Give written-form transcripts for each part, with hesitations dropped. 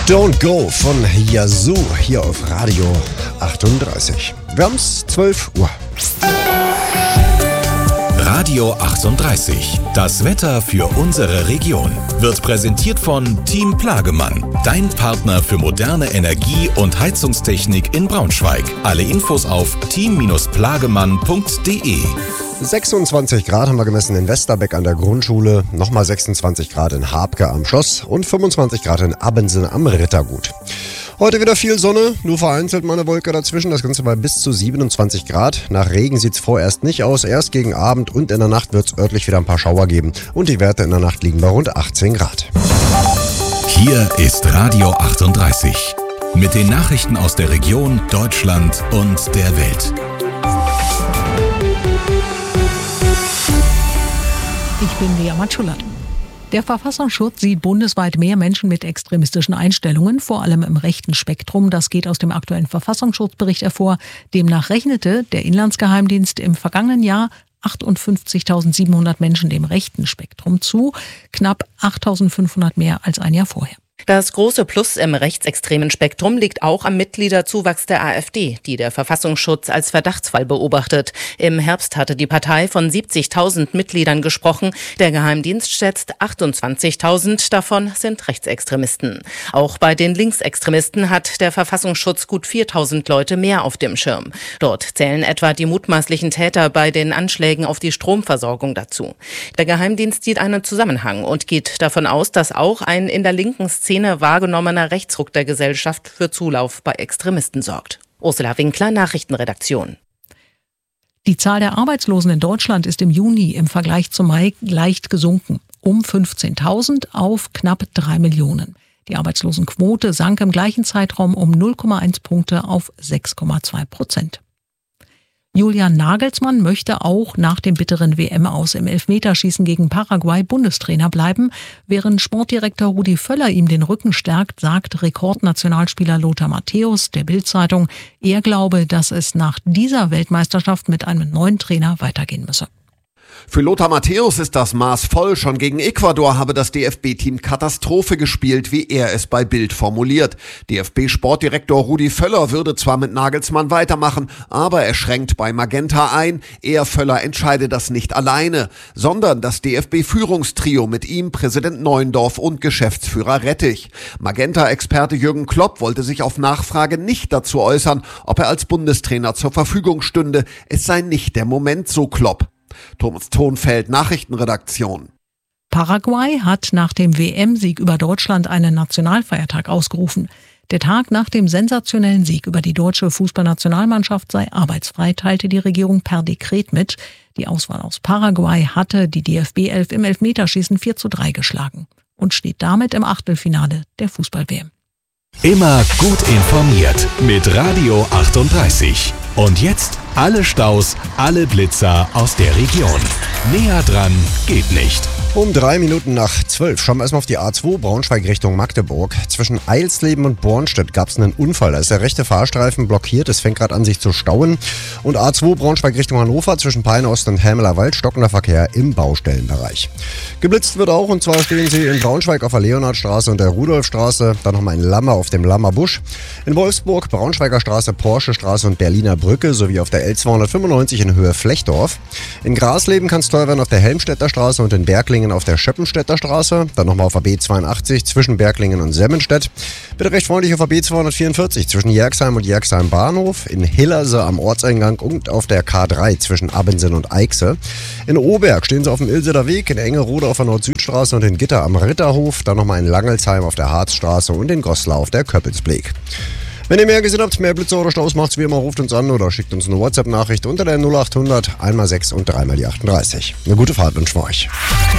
Don't Go von Yazoo hier auf Radio 38. Wir haben es 12 Uhr. Radio 38. Das Wetter für unsere Region wird präsentiert von Team Plagemann. Dein Partner für moderne Energie- und Heizungstechnik in Braunschweig. Alle Infos auf team-plagemann.de. 26 Grad haben wir gemessen in Westerbeck an der Grundschule, nochmal 26 Grad in Habke am Schloss und 25 Grad in Abensen am Rittergut. Heute wieder viel Sonne, nur vereinzelt mal eine Wolke dazwischen, das Ganze bei bis zu 27 Grad. Nach Regen sieht es vorerst nicht aus, erst gegen Abend und in der Nacht wird es örtlich wieder ein paar Schauer geben. Und die Werte in der Nacht liegen bei rund 18 Grad. Hier ist Radio 38 mit den Nachrichten aus der Region, Deutschland und der Welt. Ich bin Lea Matschulat. Der Verfassungsschutz sieht bundesweit mehr Menschen mit extremistischen Einstellungen, vor allem im rechten Spektrum. Das geht aus dem aktuellen Verfassungsschutzbericht hervor. Demnach rechnete der Inlandsgeheimdienst im vergangenen Jahr 58.700 Menschen dem rechten Spektrum zu, knapp 8.500 mehr als ein Jahr vorher. Das große Plus im rechtsextremen Spektrum liegt auch am Mitgliederzuwachs der AfD, die der Verfassungsschutz als Verdachtsfall beobachtet. Im Herbst hatte die Partei von 70.000 Mitgliedern gesprochen. Der Geheimdienst schätzt 28.000, davon sind Rechtsextremisten. Auch bei den Linksextremisten hat der Verfassungsschutz gut 4.000 Leute mehr auf dem Schirm. Dort zählen etwa die mutmaßlichen Täter bei den Anschlägen auf die Stromversorgung dazu. Der Geheimdienst sieht einen Zusammenhang und geht davon aus, dass auch ein in der linken Szene wahrgenommener Rechtsruck der Gesellschaft für Zulauf bei Extremisten sorgt. Ursula Winkler, Nachrichtenredaktion. Die Zahl der Arbeitslosen in Deutschland ist im Juni im Vergleich zum Mai leicht gesunken. Um 15.000 auf knapp 3 Millionen. Die Arbeitslosenquote sank im gleichen Zeitraum um 0,1 Punkte auf 6,2%. Julian Nagelsmann möchte auch nach dem bitteren WM-Aus im Elfmeterschießen gegen Paraguay Bundestrainer bleiben. Während Sportdirektor Rudi Völler ihm den Rücken stärkt, sagt Rekordnationalspieler Lothar Matthäus der Bild-Zeitung, er glaube, dass es nach dieser Weltmeisterschaft mit einem neuen Trainer weitergehen müsse. Für Lothar Matthäus ist das Maß voll. Schon gegen Ecuador habe das DFB-Team Katastrophe gespielt, wie er es bei Bild formuliert. DFB-Sportdirektor Rudi Völler würde zwar mit Nagelsmann weitermachen, aber er schränkt bei Magenta ein. Er, Völler, entscheide das nicht alleine, sondern das DFB-Führungstrio mit ihm, Präsident Neuendorf und Geschäftsführer Rettich. Magenta-Experte Jürgen Klopp wollte sich auf Nachfrage nicht dazu äußern, ob er als Bundestrainer zur Verfügung stünde. Es sei nicht der Moment, so Klopp. Thomas Thonfeld, Nachrichtenredaktion. Paraguay hat nach dem WM-Sieg über Deutschland einen Nationalfeiertag ausgerufen. Der Tag nach dem sensationellen Sieg über die deutsche Fußballnationalmannschaft sei arbeitsfrei, teilte die Regierung per Dekret mit. Die Auswahl aus Paraguay hatte die DFB-Elf im Elfmeterschießen 4:3 geschlagen und steht damit im Achtelfinale der Fußball-WM. Immer gut informiert mit Radio 38. Und jetzt alle Staus, alle Blitzer aus der Region. Näher dran geht nicht. Um 3 Minuten nach 12 schauen wir erstmal auf die A2 Braunschweig Richtung Magdeburg. Zwischen Eilsleben und Bornstedt gab es einen Unfall. Da ist der rechte Fahrstreifen blockiert. Es fängt gerade an, sich zu stauen. Und A2 Braunschweig Richtung Hannover zwischen Peine-Ost und Helmeler Wald stockender Verkehr im Baustellenbereich. Geblitzt wird auch, und zwar stehen sie in Braunschweig auf der Leonhardstraße und der Rudolfstraße. Dann nochmal in Lammer auf dem Lammerbusch. In Wolfsburg Braunschweiger Straße, Porsche Straße und Berliner Brücke sowie auf der L295 in Höhe Flechdorf. In Grasleben kann es teuer werden auf der Helmstedter Straße und in Berglingen auf der Schöppenstädter Straße, dann nochmal auf der B82 zwischen Berglingen und Semmenstedt. Bitte recht freundlich auf der B244 zwischen Jerxheim und Jerxheim Bahnhof, in Hillerse am Ortseingang und auf der K3 zwischen Abensen und Eichse. In Oberg stehen sie auf dem Ilseder Weg, in Engerode auf der Nord-Süd-Straße und in Gitter am Ritterhof, dann nochmal in Langelsheim auf der Harzstraße und in Goslar auf der Köppelsbeek. Wenn ihr mehr gesehen habt, mehr Blitze oder Staus, macht's wie immer, ruft uns an oder schickt uns eine WhatsApp-Nachricht unter der 0800 1x6 und 3x38. Eine gute Fahrt wünschen wir euch.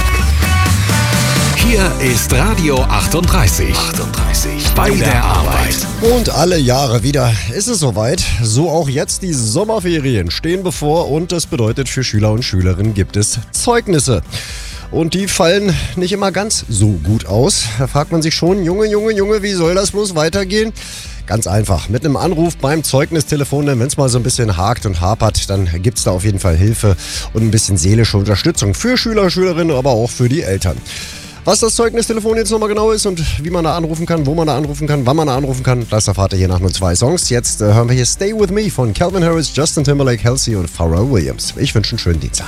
Hier ist Radio 38. Bei der Arbeit. Und alle Jahre wieder ist es soweit. So auch jetzt, die Sommerferien stehen bevor und das bedeutet, für Schüler und Schülerinnen gibt es Zeugnisse. Und die fallen nicht immer ganz so gut aus. Da fragt man sich schon, Junge, wie soll das bloß weitergehen? Ganz einfach, mit einem Anruf beim Zeugnistelefon, denn wenn es mal so ein bisschen hakt und hapert, dann gibt es da auf jeden Fall Hilfe und ein bisschen seelische Unterstützung für Schüler, Schülerinnen, aber auch für die Eltern. Was das Zeugnistelefon jetzt nochmal genau ist und wie man da anrufen kann, wo man da anrufen kann, wann man da anrufen kann, das erfahrt ihr hier nach nur 2 Songs. Jetzt hören wir hier Stay With Me von Calvin Harris, Justin Timberlake, Halsey und Pharrell Williams. Ich wünsche einen schönen Dienstag.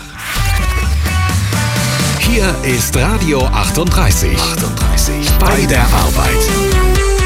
Hier ist Radio 38. Bei der Arbeit.